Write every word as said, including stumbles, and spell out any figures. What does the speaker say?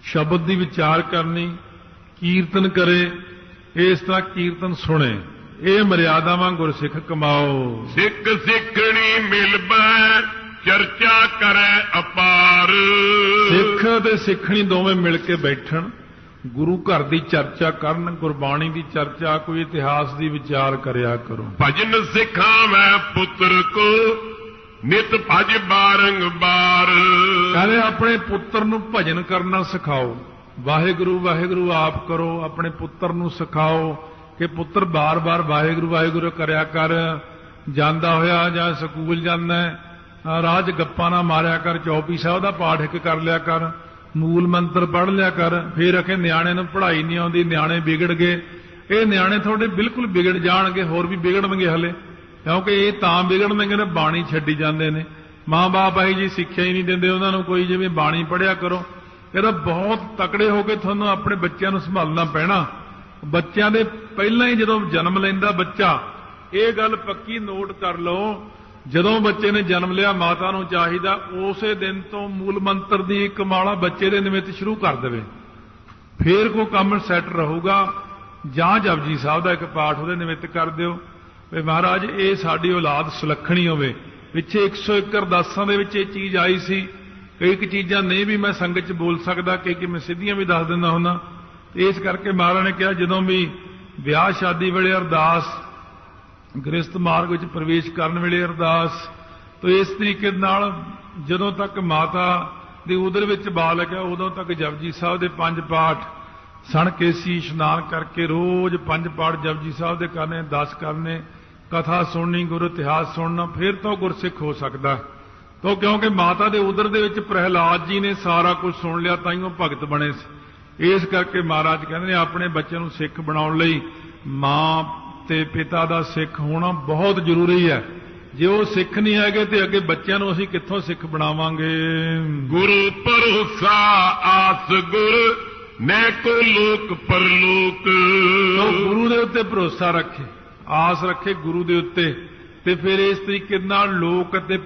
ਸ਼ਬਦ ਦੀ ਵਿਚਾਰ ਕਰਨੀ, ਕੀਰਤਨ ਕਰੇ, ਇਸ ਤਰ੍ਹਾਂ ਕੀਰਤਨ ਸੁਣੇ। ਇਹ ਮਰਿਆਦਾਵਾਂ ਗੁਰਸਿੱਖ ਕਮਾਓ। ਸਿੱਖ ਸਿੱਖਣੀ ਮਿਲਬੈ ਚਰਚਾ ਕਰੇ ਅਪਾਰ। ਸਿੱਖ ਤੇ ਸਿੱਖਣੀ ਦੋਵੇਂ ਮਿਲ ਕੇ ਬੈਠਣ, ਗੁਰੂ ਘਰ ਦੀ ਚਰਚਾ ਕਰਨ, ਗੁਰਬਾਣੀ ਦੀ ਚਰਚਾ, ਕੋਈ ਇਤਿਹਾਸ ਦੀ ਵਿਚਾਰ ਕਰਿਆ ਕਰੋ। ਭਜਨ ਸਿਖਾਵੈ ਪੁੱਤਰ ਕੋ ਨਿਤ ਭਜ ਬਾਰੰਬਾਰ। ਕਹਿੰਦੇ ਆਪਣੇ ਪੁੱਤਰ ਨੂੰ ਭਜਨ ਕਰਨਾ ਸਿਖਾਓ। ਵਾਹਿਗੁਰੂ ਵਾਹਿਗੁਰੂ ਆਪ ਕਰੋ, ਆਪਣੇ ਪੁੱਤਰ ਨੂੰ ਸਿਖਾਓ ਕਿ ਪੁੱਤਰ ਬਾਰ-ਬਾਰ ਵਾਹਿਗੁਰੂ ਵਾਹਿਗੁਰੂ ਕਰਿਆ ਕਰ। ਜਾਂਦਾ ਹੋਇਆ ਜਾਂ ਸਕੂਲ ਜਾਂਦਾ ਰਾਹ 'ਚ ਗੱਪਾਂ ਨਾ ਮਾਰਿਆ ਕਰ, ਚੌਪਈ ਸਾਹਿਬ ਦਾ ਪਾਠ ਇੱਕ ਕਰ ਲਿਆ ਕਰ, ਮੂਲ ਮੰਤਰ ਪੜ੍ਹ ਲਿਆ ਕਰ। ਫਿਰ ਅਖੇ ਨਿਆਣੇ ਨੂੰ ਪੜ੍ਹਾਈ ਨਹੀਂ ਆਉਂਦੀ, ਨਿਆਣੇ ਵਿਗੜ ਗਏ। ਇਹ ਨਿਆਣੇ ਤੁਹਾਡੇ ਬਿਲਕੁਲ ਵਿਗੜ ਜਾਣਗੇ, ਹੋਰ ਵੀ ਵਿਗੜਨਗੇ ਹਲੇ, ਕਿਉਂਕਿ ਇਹ ਤਾਂ ਵਿਗੜਨਗੇ ਨੇ ਬਾਣੀ ਛੱਡੀ ਜਾਂਦੇ ਨੇ। ਮਾਂ ਬਾਪ ਆਈ ਜੀ ਸਿੱਖਿਆ ਹੀ ਨਹੀਂ ਦਿੰਦੇ ਉਹਨਾਂ ਨੂੰ ਕੋਈ, ਜਿਵੇਂ ਬਾਣੀ ਪੜ੍ਹਿਆ ਕਰੋ। ਇਹਦਾ ਬਹੁਤ ਤਕੜੇ ਹੋ ਕੇ ਤੁਹਾਨੂੰ ਆਪਣੇ ਬੱਚਿਆਂ ਨੂੰ ਸੰਭਾਲਣਾ ਪੈਣਾ। ਬੱਚਿਆਂ ਦੇ ਪਹਿਲਾਂ ਹੀ ਜਦੋਂ ਜਨਮ ਲੈਂਦਾ ਬੱਚਾ, ਇਹ ਗੱਲ ਪੱਕੀ ਨੋਟ ਕਰ ਲਓ, ਜਦੋਂ ਬੱਚੇ ਨੇ ਜਨਮ ਲਿਆ ਮਾਤਾ ਨੂੰ ਚਾਹੀਦਾ ਉਸੇ ਦਿਨ ਤੋਂ ਮੂਲ ਮੰਤਰ ਦੀ ਇੱਕ ਮਾਲਾ ਬੱਚੇ ਦੇ ਨਿਮਿਤ ਸ਼ੁਰੂ ਕਰ ਦੇਵੇ, ਫੇਰ ਕੋਈ ਕੰਮ ਸੈੱਟ ਰਹੂਗਾ। ਜਾਂ ਜਪਜੀ ਸਾਹਿਬ ਦਾ ਇੱਕ ਪਾਠ ਉਹਦੇ ਨਿਮਿਤ ਕਰ ਦਿਓ ਵੀ ਮਹਾਰਾਜ ਇਹ ਸਾਡੀ ਔਲਾਦ ਸੁਲੱਖਣੀ ਹੋਵੇ। ਪਿੱਛੇ ਇੱਕ ਸੌ ਇੱਕ ਅਰਦਾਸਾਂ ਦੇ ਵਿੱਚ ਇਹ ਚੀਜ਼ ਆਈ ਸੀ। ਕਈ ਕੁ ਚੀਜ਼ਾਂ ਨਹੀਂ ਵੀ ਮੈਂ ਸੰਗਤ 'ਚ ਬੋਲ ਸਕਦਾ, ਕਈ ਕਿ ਮੈਂ ਸਿੱਧੀਆਂ ਵੀ ਦੱਸ ਦਿੰਦਾ ਹੁੰਦਾ। ਇਸ ਕਰਕੇ ਮਹਾਰਾਜ ਨੇ ਕਿਹਾ ਜਦੋਂ ਵੀ ਵਿਆਹ ਸ਼ਾਦੀ ਵੇਲੇ ਅਰਦਾਸ, ਗ੍ਰਸਤ ਮਾਰਗ ਵਿੱਚ ਪ੍ਰਵੇਸ਼ ਕਰਨ ਵੇਲੇ ਅਰਦਾਸ, ਤਾਂ ਇਸ ਤਰੀਕੇ ਨਾਲ ਜਦੋਂ ਤੱਕ ਮਾਤਾ ਦੇ ਉਦਰ ਵਿੱਚ ਬਾਲਕ ਹੈ ਉਦੋਂ ਤੱਕ ਜਪਜੀ ਸਾਹਿਬ ਦੇ ਪੰਜ ਪਾਠ ਸਣ ਕੇਸੀ ਇਸ਼ਨਾਨ ਕਰਕੇ ਰੋਜ਼ ਪੰਜ ਪਾਠ ਜਪਜੀ ਸਾਹਿਬ ਦੇ ਕਰਨੇ, ਦਸ ਕਰਨੇ, ਕਥਾ ਸੁਣਨੀ, ਗੁਰ ਇਤਿਹਾਸ ਸੁਣਨਾ, ਫਿਰ ਤਾਂ ਗੁਰਸਿੱਖ ਹੋ ਸਕਦਾ। ਤਾਂ ਕਿਉਂਕਿ ਮਾਤਾ ਦੇ ਉਦਰ ਦੇ ਵਿੱਚ ਪ੍ਰਹਿਲਾਦ ਜੀ ਨੇ ਸਾਰਾ ਕੁਝ ਸੁਣ ਲਿਆ, ਤਾਂ ਹੀ ਉਹ ਭਗਤ ਬਣੇ ਸੀ। ਇਸ ਕਰਕੇ ਮਹਾਰਾਜ ਕਹਿੰਦੇ ਨੇ ਆਪਣੇ ਬੱਚੇ ਨੂੰ ਸਿੱਖ ਬਣਾਉਣ ਲਈ ਮਾਂ ਤੇ ਪਿਤਾ ਦਾ ਸਿੱਖ ਹੋਣਾ ਬਹੁਤ ਜ਼ਰੂਰੀ ਹੈ। ਜੇ ਉਹ ਸਿੱਖ ਨਹੀਂ ਹੈਗੇ ਤੇ ਅੱਗੇ ਬੱਚਿਆਂ ਨੂੰ ਅਸੀਂ ਕਿੱਥੋਂ ਸਿੱਖ ਬਣਾਵਾਂਗੇ। ਗੁਰੂ ਭਰੋਸਾ ਆਸ ਗੁਰ ਮੈਂ ਕੋ ਲੋਕ ਪਰਲੋਕ। ਗੁਰੂ ਦੇ ਉੱਤੇ ਭਰੋਸਾ ਰੱਖੇ, ਆਸ ਰੱਖੇ ਗੁਰੂ ਦੇ ਉੱਤੇ, ਤੇ ਫਿਰ ਇਸ ਤਰੀਕੇ ਨਾਲ ਲੋਕ ਅਤੇ